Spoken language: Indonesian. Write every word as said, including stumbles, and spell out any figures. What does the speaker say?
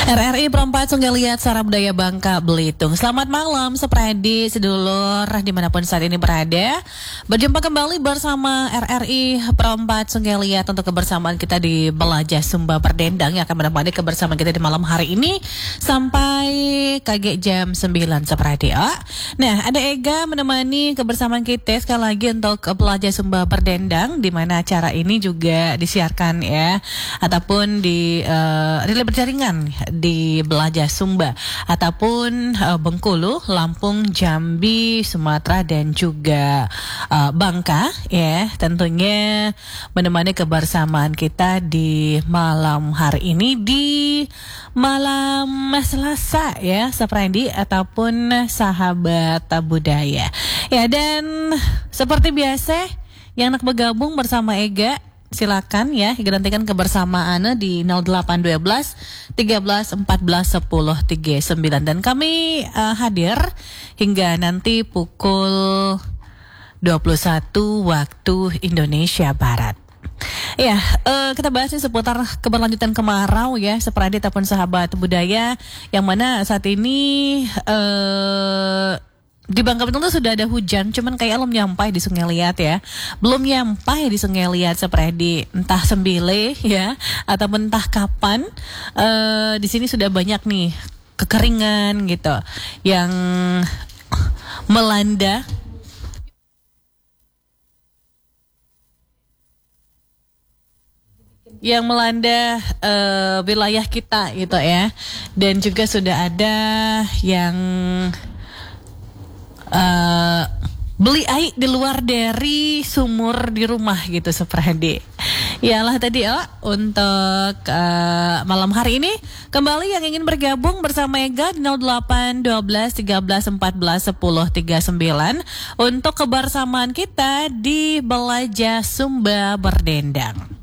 R R I Perempat Sungai Liat Sara Budaya Bangka Belitung. Selamat malam sepredi sedulur dimanapun saat ini berada. Berjumpa kembali bersama R R I Perempat Sungai Liat untuk kebersamaan kita di Belajar Sumba Berdendang yang akan menemani kebersamaan kita di malam hari ini sampai kage jam sembilan sepredi. Oh. Nah, ada Ega menemani kebersamaan kita sekali lagi untuk Belajar Sumba Berdendang, di mana acara ini juga disiarkan ya ataupun di uh, relay berjaringan di Belajar Sumba ataupun uh, Bengkulu, Lampung, Jambi, Sumatera dan juga uh, Bangka ya, tentunya menemani kebersamaan kita di malam hari ini di malam Selasa ya, Saprandi ataupun sahabat budaya. Ya, dan seperti biasa yang nak bergabung bersama Ega, silakan ya, gantikan kebersamaan di nol delapan satu dua tiga belas empat belas sepuluh tiga puluh sembilan dan kami uh, hadir hingga nanti pukul dua puluh satu waktu Indonesia Barat. Ya, uh, kita bahas seputar keberlanjutan kemarau ya, sepradi ataupun sahabat budaya, yang mana saat ini uh, di Bangka Belitung tuh sudah ada hujan, cuman kayak belum nyampai di Sungai Liat ya. Belum nyampai di Sungai Liat sepredi, entah sembile ya ataupun entah kapan. Uh, di sini sudah banyak nih kekeringan gitu yang melanda yang melanda uh, wilayah kita gitu ya. Dan juga sudah ada yang Uh, beli air di luar dari sumur di rumah gitu sepredi. Yalah tadi oh, untuk uh, malam hari ini kembali yang ingin bergabung bersama Ega di nol delapan satu dua tiga belas empat belas sepuluh tiga puluh sembilan untuk kebersamaan kita di Belajar Sumba Berdendang.